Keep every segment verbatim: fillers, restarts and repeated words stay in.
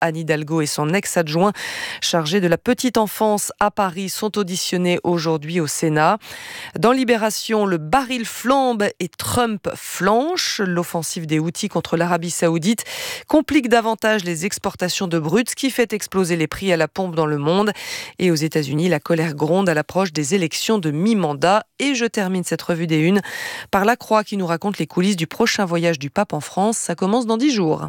Anne Hidalgo et son ex-adjoint chargé de la petite enfance à Paris sont auditionnés aujourd'hui au Sénat. Dans Libération, le baril flambe et Trump flanche. L'offensive des Houthis contre l'Arabie Saoudite complique davantage les exportations de brut, ce qui fait exploser les prix à la pompe dans le monde. Et aux États-Unis, la colère gronde à l'approche des élections de mi-mandat. Et je termine cette revue des Unes par La Croix qui nous raconte les coulisses du prochain voyage du pape en France. Ça commence dans dix jours.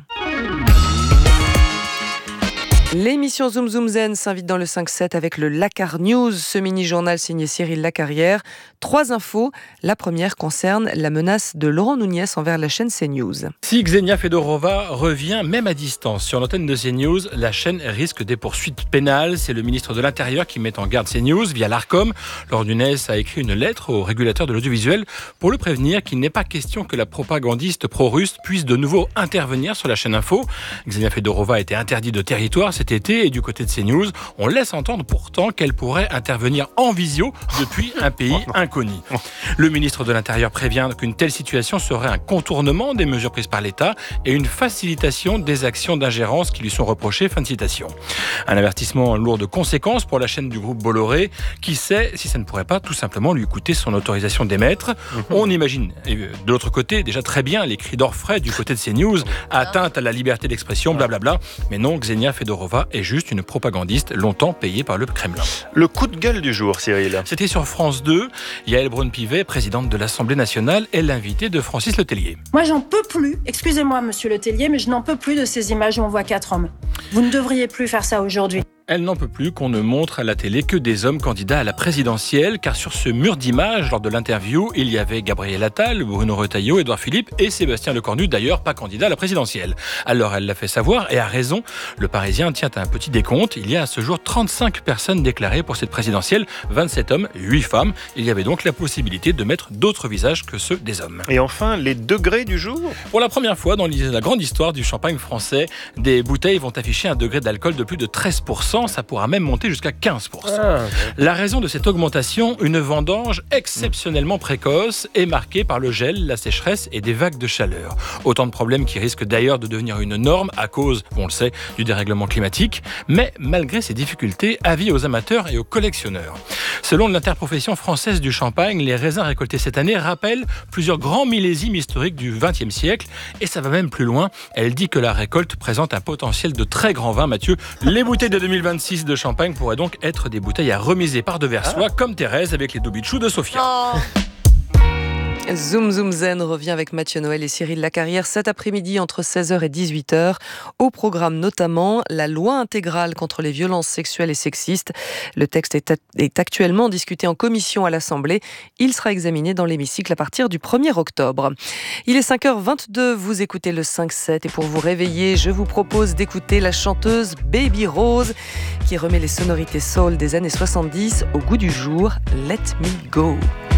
L'émission Zoom Zoom Zen s'invite dans le cinq sept avec le Lacar News, ce mini-journal signé Cyril Lacarrière. Trois infos. La première concerne la menace de Laurent Nunez envers la chaîne CNews. Si Ksenia Fedorova revient même à distance sur l'antenne de CNews, la chaîne risque des poursuites pénales. C'est le ministre de l'Intérieur qui met en garde CNews via l'Arcom. Laurent Nunez a écrit une lettre au régulateur de l'audiovisuel pour le prévenir qu'il n'est pas question que la propagandiste pro-russe puisse de nouveau intervenir sur la chaîne Info. Ksenia Fedorova a été interdite de territoire cet été et du côté de CNews, on laisse entendre pourtant qu'elle pourrait intervenir en visio depuis un pays inconnu. Le ministre de l'Intérieur prévient qu'une telle situation serait un contournement des mesures prises par l'État et une facilitation des actions d'ingérence qui lui sont reprochées. Fin de citation. Un avertissement lourd de conséquences pour la chaîne du groupe Bolloré. Qui sait si ça ne pourrait pas tout simplement lui coûter son autorisation d'émettre. Mmh. On imagine de l'autre côté déjà très bien les cris d'orfraie du côté de CNews, atteinte à la liberté d'expression, blablabla. Mais non, Ksenia Fedorova est juste une propagandiste longtemps payée par le Kremlin. Le coup de gueule du jour, Cyril. C'était sur France deux. Yaël Braun-Pivet, présidente de l'Assemblée nationale, est l'invitée de Francis Letellier. Moi, j'en peux plus. Excusez-moi, monsieur Letellier, mais je n'en peux plus de ces images où on voit quatre hommes. Vous ne devriez plus faire ça aujourd'hui. Elle n'en peut plus qu'on ne montre à la télé que des hommes candidats à la présidentielle, car sur ce mur d'images, lors de l'interview, il y avait Gabriel Attal, Bruno Retailleau, Édouard Philippe et Sébastien Lecornu, d'ailleurs pas candidat à la présidentielle. Alors elle l'a fait savoir, et a raison. Le Parisien tient à un petit décompte. Il y a à ce jour trente-cinq personnes déclarées pour cette présidentielle, vingt-sept hommes, huit femmes. Il y avait donc la possibilité de mettre d'autres visages que ceux des hommes. Et enfin, les degrés du jour. Pour la première fois dans la grande histoire du champagne français, des bouteilles vont afficher un degré d'alcool de plus de treize pour cent. Ça pourra même monter jusqu'à quinze pour cent. Ah, okay. La raison de cette augmentation, une vendange exceptionnellement précoce et marquée par le gel, la sécheresse et des vagues de chaleur. Autant de problèmes qui risquent d'ailleurs de devenir une norme à cause, on le sait, du dérèglement climatique. Mais malgré ces difficultés, avis aux amateurs et aux collectionneurs. Selon l'interprofession française du champagne, les raisins récoltés cette année rappellent plusieurs grands millésimes historiques du vingtième siècle. Et ça va même plus loin. Elle dit que la récolte présente un potentiel de très grand vin. Mathieu, les bouteilles de deux mille vingt-six de champagne pourraient donc être des bouteilles à remiser par devers soi, ah. comme Thérèse avec les Dobichou de Sofia. Oh. Zoom Zoom Zen revient avec Mathieu Noël et Cyril Lacarrière cet après-midi entre seize heures et dix-huit heures. Au programme notamment la loi intégrale contre les violences sexuelles et sexistes. Le texte est, est actuellement discuté en commission à l'Assemblée. Il sera examiné dans l'hémicycle à partir du premier octobre. Il est cinq heures vingt-deux, vous écoutez le cinq sept et pour vous réveiller, je vous propose d'écouter la chanteuse Baby Rose qui remet les sonorités soul des années soixante-dix au goût du jour. Let me go.